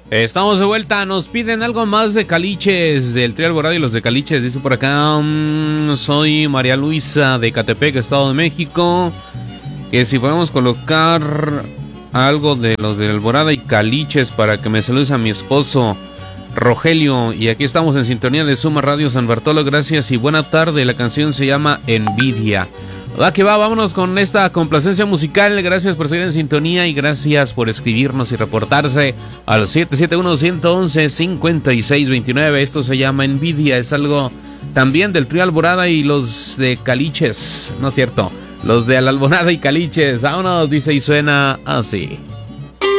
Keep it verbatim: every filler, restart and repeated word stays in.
Estamos de vuelta, nos piden algo más de Caliches, del Trío Alborada y los de Caliches. Dice por acá, um, soy María Luisa de Catepec, Estado de México. Que si podemos colocar algo de los de Alborada y Caliches para que me saludes a mi esposo Rogelio. Y aquí estamos en sintonía de Suma Radio San Bartolo, gracias y buena tarde. La canción se llama Envidia. Va que va, vámonos con esta complacencia musical. Gracias por seguir en sintonía y gracias por escribirnos y reportarse al siete siete uno, uno uno uno, cinco seis dos nueve. Esto se llama Envidia, es algo también del Trío Alborada y los de Caliches, ¿no es cierto? Los de Alborada y Caliches. Vámonos, dice y suena así.